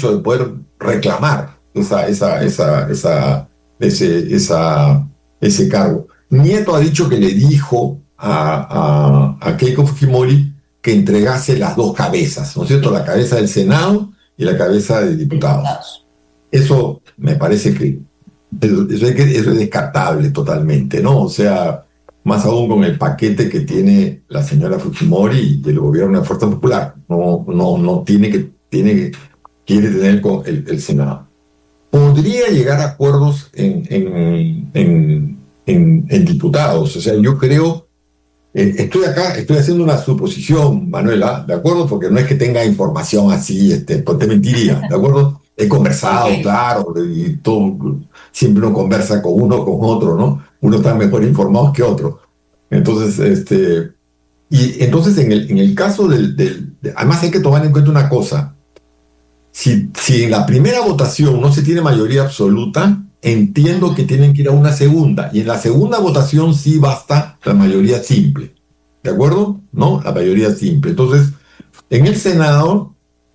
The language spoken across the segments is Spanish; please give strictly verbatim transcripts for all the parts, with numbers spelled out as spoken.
derecho de poder reclamar esa, esa, esa, esa, ese, esa, ese cargo. Nieto ha dicho que le dijo a, a, a Keiko Fujimori que entregase las dos cabezas, ¿no es cierto? La cabeza del Senado y la cabeza de diputados. Eso me parece que eso, eso es, eso es descartable totalmente, ¿no? O sea, más aún con el paquete que tiene la señora Fujimori y el gobierno de Fuerza Popular. No, no, no tiene que, tiene que, quiere tener con el, el Senado. Podría llegar a acuerdos en, en, en, en, en diputados. O sea, yo creo, eh, estoy acá, estoy haciendo una suposición, Manuela, ¿de acuerdo? Porque no es que tenga información así, este, pues te mentiría, ¿de acuerdo? He conversado, okay, claro, y todo, siempre uno conversa con uno o con otro, ¿no? Uno está mejor informado que otro. Entonces, este, y entonces en el, en el caso del, del de, además hay que tomar en cuenta una cosa. Si, si en la primera votación no se tiene mayoría absoluta, entiendo que tienen que ir a una segunda, y en la segunda votación sí basta la mayoría simple, ¿de acuerdo? ¿No? La mayoría simple. Entonces, en el Senado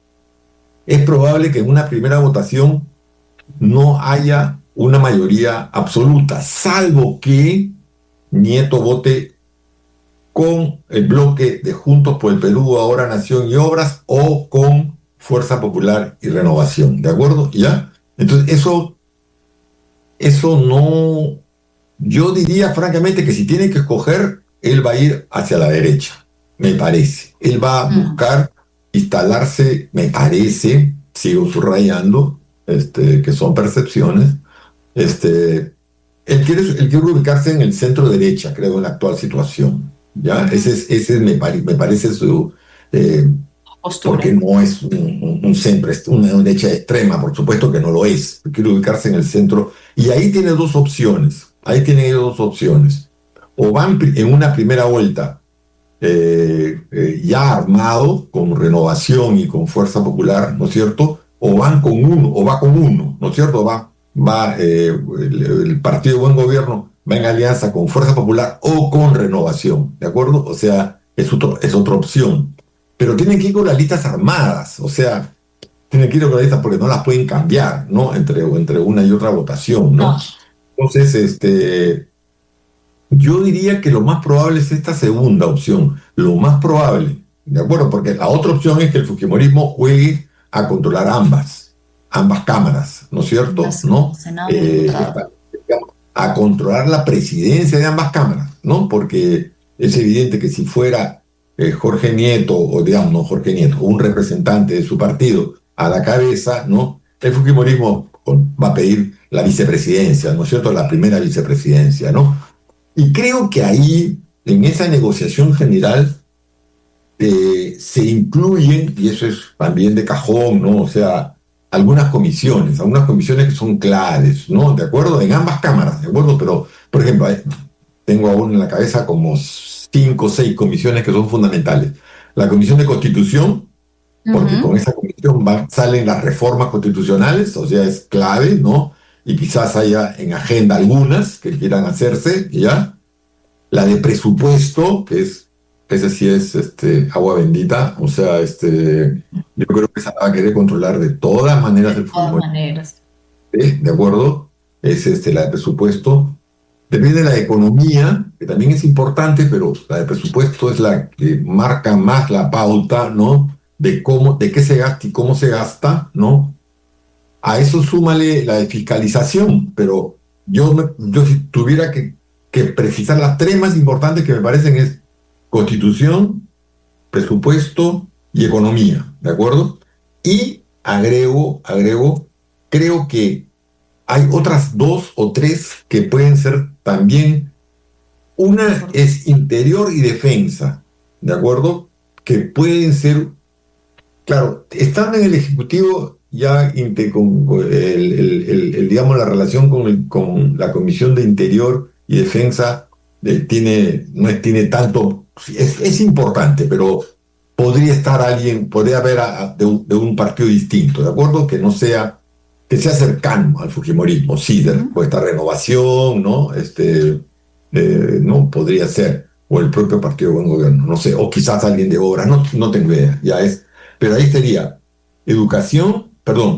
es probable que en una primera votación no haya una mayoría absoluta, salvo que Nieto vote con el bloque de Juntos por el Perú, Ahora Nación y Obras, o con Fuerza Popular y Renovación, ¿de acuerdo? ¿Ya? Entonces, eso, eso no... Yo diría francamente que si tiene que escoger, él va a ir hacia la derecha, me parece. Él va a buscar instalarse, me parece, sigo subrayando, este, que son percepciones, este, él quiere, él quiere ubicarse en el centro derecha, creo, en la actual situación. ¿Ya? Ese, es, ese me, pare, me parece su... Eh, porque no es un, un, un centro, es una derecha extrema, por supuesto que no lo es. Quiere ubicarse en el centro. Y ahí tiene dos opciones. Ahí tiene dos opciones. O van en una primera vuelta eh, eh, ya armado, con Renovación y con Fuerza Popular, ¿no es cierto? O van con uno, o va con uno, ¿no es cierto? Va, va eh, el, el Partido de Buen Gobierno va en alianza con Fuerza Popular o con Renovación, ¿de acuerdo? O sea, es, otro, es otra opción. Pero tienen que ir con las listas armadas, o sea, tienen que ir con las listas porque no las pueden cambiar, ¿no? Entre, entre una y otra votación, ¿no? no. Entonces, este, yo diría que lo más probable es esta segunda opción, lo más probable, ¿de acuerdo? Porque la otra opción es que el fujimorismo juegue a controlar ambas, ambas cámaras, ¿no es cierto? ¿No? Eh, a controlar la presidencia de ambas cámaras, ¿no? Porque es evidente que si fuera Eh, Jorge Nieto, o digamos, no Jorge Nieto, un representante de su partido a la cabeza, ¿no? El fujimorismo va a pedir la vicepresidencia, ¿no es cierto? La primera vicepresidencia, ¿no? Y creo que ahí, en esa negociación general, eh, se incluyen, y eso es también de cajón, ¿no? O sea, algunas comisiones, algunas comisiones que son claves, ¿no? ¿De acuerdo? En ambas cámaras, ¿de acuerdo? Pero, por ejemplo, tengo aún en la cabeza como cinco o seis comisiones que son fundamentales. La Comisión de Constitución, porque uh-huh. con esa comisión van, salen las reformas constitucionales, o sea, es clave, ¿no? Y quizás haya en agenda algunas que quieran hacerse, ¿ya? La de presupuesto, que es, esa sí es este, agua bendita, o sea, este, yo creo que esa va a querer controlar de todas maneras el fútbol. De todas maneras. ¿Eh? ¿De acuerdo? Es este, la de presupuesto. Depende de la economía, que también es importante, pero la de presupuesto es la que marca más la pauta, ¿no? De cómo, de qué se gasta y cómo se gasta, ¿no? A eso súmale la de fiscalización, pero yo, me, yo si tuviera que, que precisar las tres más importantes que me parecen es Constitución, presupuesto y economía, ¿de acuerdo? Y agrego, agrego, creo que hay otras dos o tres que pueden ser también. Una es interior y defensa, ¿de acuerdo? Que pueden ser, claro, están en el Ejecutivo ya con el, el, el, el, digamos, la relación con, el, con la Comisión de Interior y Defensa eh, tiene, no es, tiene tanto, es, es importante, pero podría estar alguien, podría haber a, a, de, un, de un partido distinto, ¿de acuerdo? Que no sea que sea cercano al fujimorismo, sí, de uh-huh. esta Renovación, ¿no? Este, eh, no podría ser, o el propio Partido de Buen Gobierno, no sé, o quizás alguien de obra, no, no tengo idea, ya es, pero ahí sería educación, perdón,